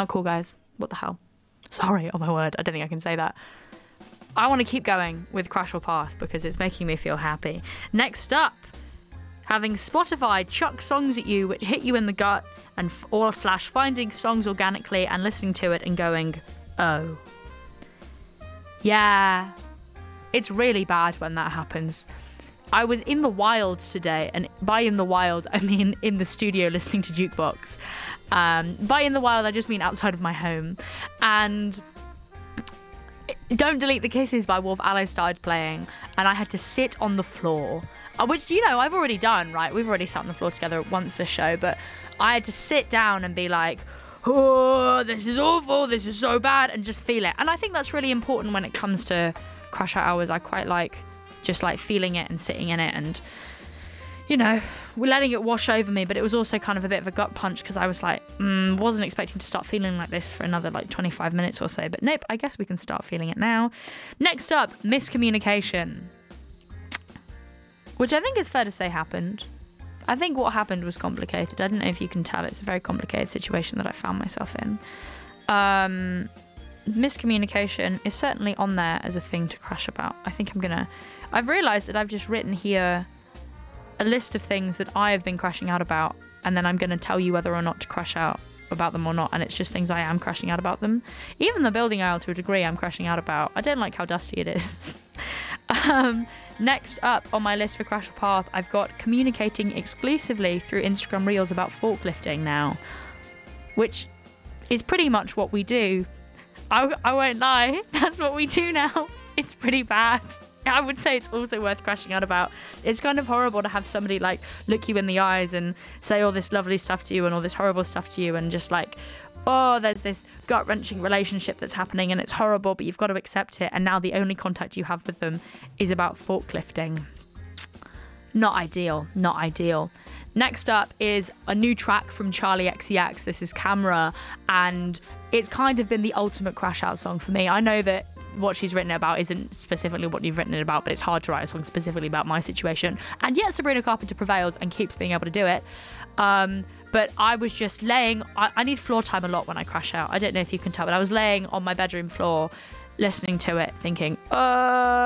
not cool, guys. What the hell? Sorry, oh my word, I don't think I can say that. I want to keep going with Crash or Pass because it's making me feel happy. Next up, having Spotify chuck songs at you which hit you in the gut, and finding songs organically and listening to it and going, oh. Yeah, it's really bad when that happens. I was in the wild today, and by in the wild, I mean in the studio listening to Jukebox. By in the wild, I just mean outside of my home. And Don't Delete the Kisses by Wolf Aloe started playing, and I had to sit on the floor, which, you know, I've already done, right? We've already sat on the floor together once this show, but I had to sit down and be like, oh, this is awful, this is so bad, and just feel it. And I think that's really important when it comes to Crash Out Hours. I quite like just like feeling it and sitting in it and, you know, we're letting it wash over me. But it was also kind of a bit of a gut punch because I was like, wasn't expecting to start feeling like this for another like 25 minutes or so. But nope, I guess we can start feeling it now. Next up, miscommunication, which I think is fair to say happened. I think what happened was complicated. I don't know if you can tell. It's a very complicated situation that I found myself in. Miscommunication is certainly on there as a thing to crash about. I think I've realised that I've just written here a list of things that I have been crashing out about, and then I'm going to tell you whether or not to crash out about them or not, and it's just things I am crashing out about them. Even the building aisle, to a degree, I'm crashing out about. I don't like how dusty it is. Next up on my list for Crash or Path, I've got communicating exclusively through Instagram Reels about forklifting now, which is pretty much what we do. I won't lie, that's what we do now. It's pretty bad. I would say it's also worth crashing out about. It's kind of horrible to have somebody like look you in the eyes and say all this lovely stuff to you and all this horrible stuff to you, and just like, oh, there's this gut-wrenching relationship that's happening and it's horrible, but you've got to accept it, and now the only contact you have with them is about forklifting. Not ideal, not ideal. Next up is a new track from Charlie XCX. This is Camera, and it's kind of been the ultimate crash out song for me. I know that what she's written about isn't specifically what you've written it about, but it's hard to write a song specifically about my situation. And yet Sabrina Carpenter prevails and keeps being able to do it. But I was just laying, I need floor time a lot when I crash out. I don't know if you can tell, but I was laying on my bedroom floor listening to it thinking,